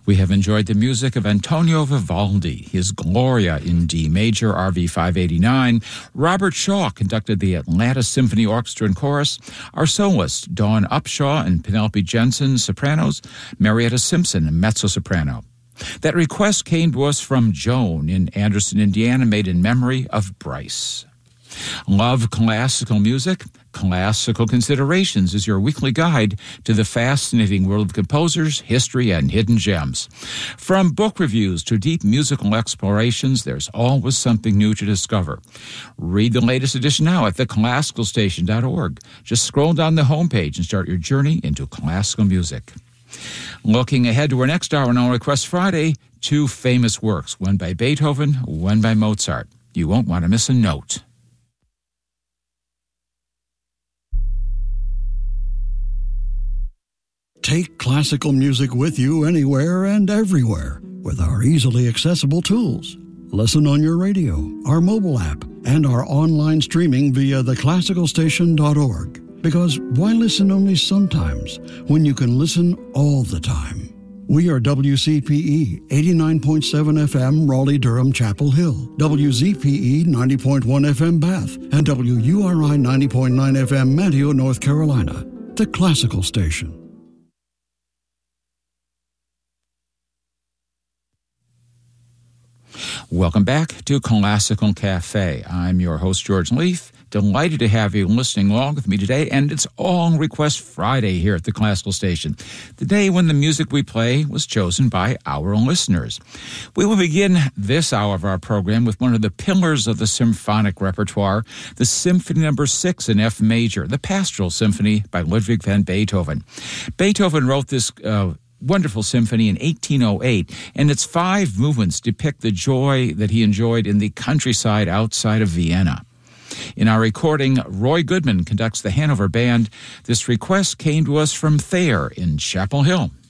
We have enjoyed the music of Antonio Vivaldi, his Gloria in D major, RV 589. Robert Shaw conducted the Atlanta Symphony Orchestra and Chorus. Our soloists, Dawn Upshaw and Penelope Jensen, sopranos, Marietta Simpson, mezzo-soprano. That request came to us from Joan in Anderson, Indiana, made in memory of Bryce. Love classical music? Classical Considerations is your weekly guide to the fascinating world of composers, history, and hidden gems. From book reviews to deep musical explorations, there's always something new to discover. Read the latest edition now at theclassicalstation.org. Just scroll down the homepage and start your journey into classical music. Looking ahead to our next hour on All Request Friday, two famous works, one by Beethoven, one by Mozart. You won't want to miss a note. Take classical music with you anywhere and everywhere with our easily accessible tools. Listen on your radio, our mobile app, and our online streaming via theclassicalstation.org. Because why listen only sometimes when you can listen all the time? We are WCPE 89.7 FM Raleigh-Durham Chapel Hill, WZPE 90.1 FM Bath, and WURI 90.9 FM Manteo, North Carolina. The Classical Station. Welcome back to Classical Cafe. I'm your host, George Leaf. Delighted to have you listening along with me today, and it's All Request Friday here at the Classical Station, the day when the music we play was chosen by our listeners. We will begin this hour of our program with one of the pillars of the symphonic repertoire, the Symphony No. 6 in F major, the Pastoral Symphony by Ludwig van Beethoven. Beethoven wrote this wonderful symphony in 1808, and its 5 movements depict the joy that he enjoyed in the countryside outside of Vienna. In our recording, Roy Goodman conducts the Hanover Band. This request came to us from Thayer in Chapel Hill.